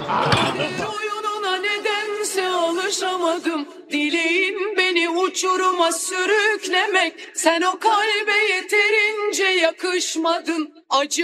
Oyununa nedense alışamadım. Dileğin beni uçuruma sürüklemek. Sen o kalbe yeterince yakışmadın. Acı